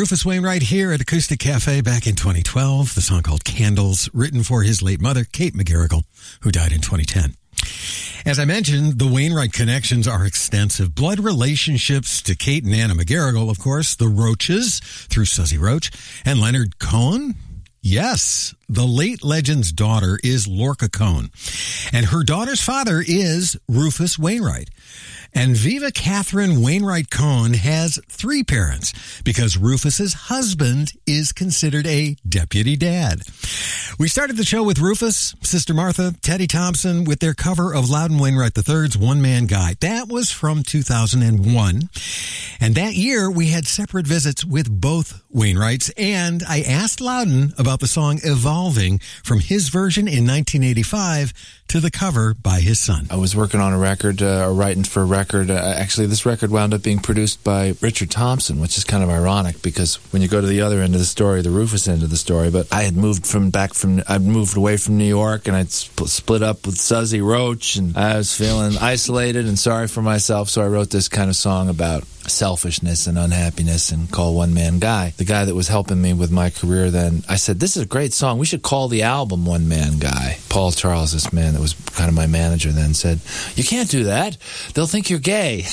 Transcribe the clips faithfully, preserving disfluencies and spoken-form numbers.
Rufus Wainwright here at Acoustic Cafe back in twenty twelve. The song called Candles, written for his late mother, Kate McGarrigle, who died in twenty ten. As I mentioned, the Wainwright connections are extensive. Blood relationships to Kate and Anna McGarrigle, of course, the Roaches through Suzy Roach, and Leonard Cohen. Yes, the late legend's daughter is Lorca Cohen, and her daughter's father is Rufus Wainwright. And Viva Catherine Wainwright Cohen has three parents because Rufus's husband is considered a deputy dad. We started the show with Rufus, Sister Martha, Teddy Thompson with their cover of Loudon Wainwright the third's One Man Guy. That was from two thousand one. And that year we had separate visits with both Wainwrights, and I asked Loudon about the song Evolving from his version in nineteen eighty-five to the cover by his son. I was working on a record, uh, or writing for a record. Uh, actually, this record wound up being produced by Richard Thompson, which is kind of ironic because when you go to the other end of the story, the Rufus end of the story, but I had moved from back from, I'd moved away from New York, and I'd sp- split up with Suzy Roach, and I was feeling isolated and sorry for myself, so I wrote this kind of song about selfishness and unhappiness and called One Man Guy. The guy that was helping me with my career then, I said, this is a great song. We should call the album One Man Guy. Paul Charles, this man that was kind of my manager then, said, you can't do that. They'll think you're gay.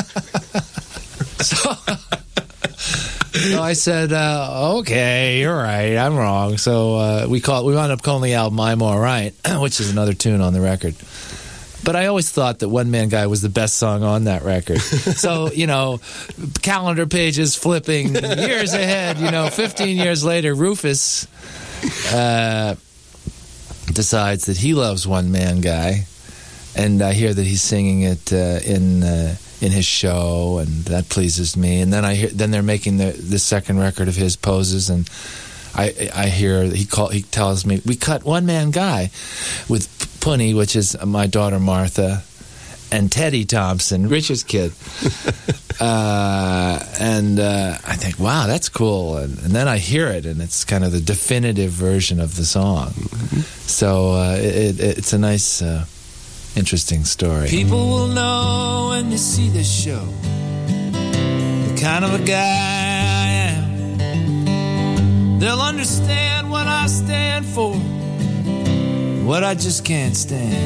so, so I said, uh, okay, you're right. I'm wrong. So uh, we call, we wound up calling the album I'm All Right, which is another tune on the record. But I always thought that One Man Guy was the best song on that record. So, you know, calendar pages flipping years ahead, you know, fifteen years later, Rufus uh, decides that he loves One Man Guy. And I hear that he's singing it uh, in uh, in his show, and that pleases me. And then I hear, then they're making the, the second record of his, Poses, and I I hear he call he tells me we cut One Man Guy with Punny, which is my daughter Martha, and Teddy Thompson, Richard's kid. uh, and uh, I think, wow, that's cool. And, and then I hear it, and it's kind of the definitive version of the song. Mm-hmm. So uh, it, it, it's a nice, uh, interesting story. People will know when they see this show the kind of a guy I am. They'll understand what I stand for, what I just can't stand.